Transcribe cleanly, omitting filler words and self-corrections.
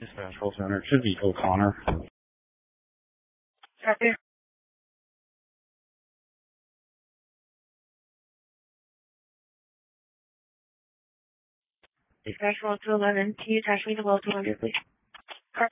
Dispatch call center. It should be O'Connor. Copy. Dispatch roll to 11. Can you attach me to well 200, please?